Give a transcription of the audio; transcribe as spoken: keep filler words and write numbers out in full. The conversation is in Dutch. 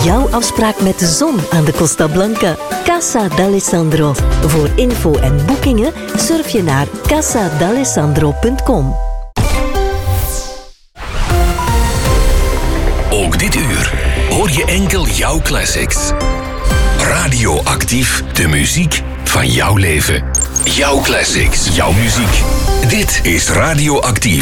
jouw afspraak met de zon aan de Costa Blanca. Casa d'Alessandro. Voor info en boekingen surf je naar casa d'alessandro punt com. Ook dit uur hoor je enkel jouw classics. Radioactief, de muziek van jouw leven. Jouw classics, jouw muziek. Dit is Radioactief.